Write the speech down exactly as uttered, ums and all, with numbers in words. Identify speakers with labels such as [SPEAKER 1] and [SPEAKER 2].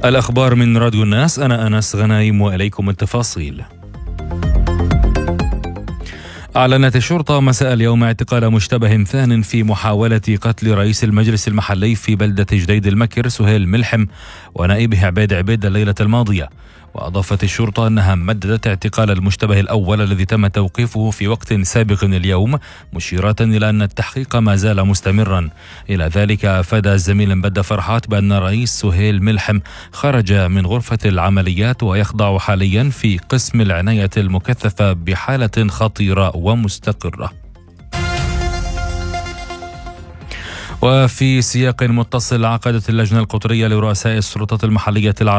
[SPEAKER 1] الأخبار من راديو الناس، أنا أنس غنايم وإليكم التفاصيل. أعلنت الشرطة مساء اليوم اعتقال مشتبه ثان في محاولة قتل رئيس المجلس المحلي في بلدة جديد المكر سهيل ملحم ونائبه عبيد عبيد الليلة الماضية. وأضافت الشرطة أنها مددت اعتقال المشتبه الأول الذي تم توقيفه في وقت سابق اليوم، مشيرة إلى أن التحقيق ما زال مستمرا. إلى ذلك أفاد الزميل مبدة فرحات بأن رئيس سهيل ملحم خرج من غرفة العمليات ويخضع حاليا في قسم العناية المكثفة بحالة خطيرة ومستقرة. وفي سياق متصل، عقدت اللجنة القطرية لرؤساء السلطات المحلية العربية